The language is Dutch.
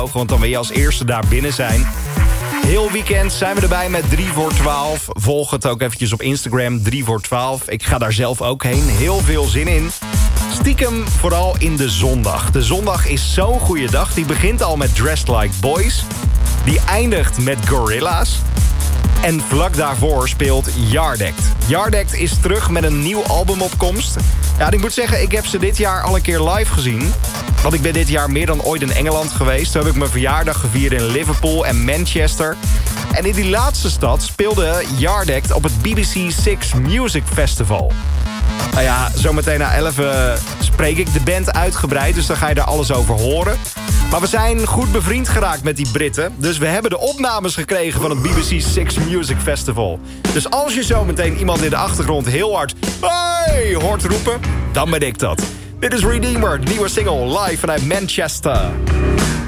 Want dan wil je als eerste daar binnen zijn. Heel weekend zijn we erbij met 3 voor 12. Volg het ook eventjes op Instagram, 3 voor 12. Ik ga daar zelf ook heen. Heel veel zin in. Stiekem vooral in de zondag. De zondag is zo'n goede dag. Die begint al met Dressed Like Boys. Die eindigt met Gorillaz. En vlak daarvoor speelt Yard Act. Yard Act is terug met een nieuw albumopkomst. Ja, ik moet zeggen, ik heb ze dit jaar al een keer live gezien. Want ik ben dit jaar meer dan ooit in Engeland geweest. Toen heb ik mijn verjaardag gevierd in Liverpool en Manchester. En in die laatste stad speelde Yard Act op het BBC Six Music Festival. Nou ja, zometeen na 11 spreek ik de band uitgebreid, dus dan ga je daar alles over horen. Maar we zijn goed bevriend geraakt met die Britten. Dus we hebben de opnames gekregen van het BBC Six Music Festival. Dus als je zometeen iemand in de achtergrond heel hard hey hoort roepen, dan ben ik dat. Dit is Redeemer, de nieuwe single live vanuit Manchester.